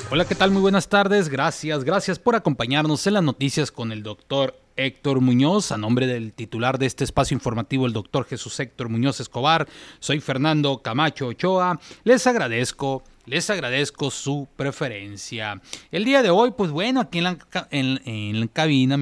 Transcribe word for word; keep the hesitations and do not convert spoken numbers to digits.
Hola, ¿qué tal? Muy buenas tardes. Gracias, gracias por acompañarnos en las noticias con el doctor Héctor Muñoz. A nombre del titular de este espacio informativo, el doctor Jesús Héctor Muñoz Escobar, soy Fernando Camacho Ochoa. Les agradezco, les agradezco su preferencia. El día de hoy, pues bueno, aquí en la, en, en la cabina